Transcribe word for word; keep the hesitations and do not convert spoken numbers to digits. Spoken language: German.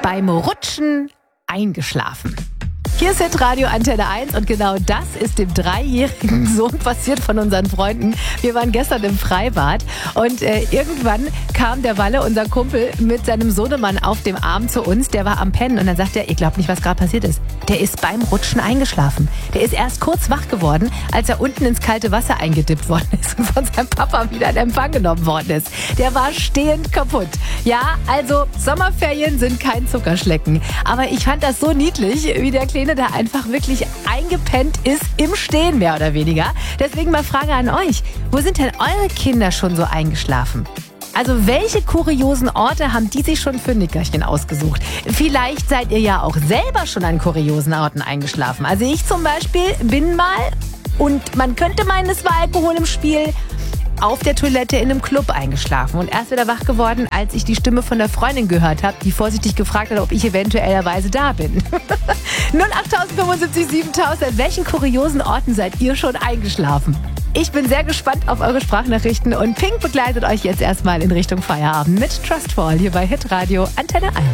beim Rutschen eingeschlafen. Hier ist Hitradio Antenne eins und genau das ist dem dreijährigen Sohn passiert von unseren Freunden. Wir waren gestern im Freibad und äh, irgendwann kam der Walle, unser Kumpel, mit seinem Sohnemann auf dem Arm zu uns. Der war am Pennen und dann sagt er, ihr glaubt nicht, was gerade passiert ist. Der ist beim Rutschen eingeschlafen. Der ist erst kurz wach geworden, als er unten ins kalte Wasser eingedippt worden ist und von seinem Papa wieder in Empfang genommen worden ist. Der war stehend kaputt. Ja, also Sommerferien sind kein Zuckerschlecken. Aber ich fand das so niedlich, wie der Kleine da einfach wirklich eingepennt ist im Stehen mehr oder weniger. Deswegen mal Frage an euch. Wo sind denn eure Kinder schon so eingeschlafen? Also welche kuriosen Orte haben die sich schon für Nickerchen ausgesucht? Vielleicht seid ihr ja auch selber schon an kuriosen Orten eingeschlafen. Also ich zum Beispiel bin mal, und man könnte meinen, es war Alkohol im Spiel, auf der Toilette in einem Club eingeschlafen und erst wieder wach geworden, als ich die Stimme von der Freundin gehört habe, die vorsichtig gefragt hat, ob ich eventuellerweise da bin. null acht fünfundsiebzig siebentausend, an welchen kuriosen Orten seid ihr schon eingeschlafen? Ich bin sehr gespannt auf eure Sprachnachrichten und Pink begleitet euch jetzt erstmal in Richtung Feierabend mit Trust Fall hier bei Hitradio Antenne eins.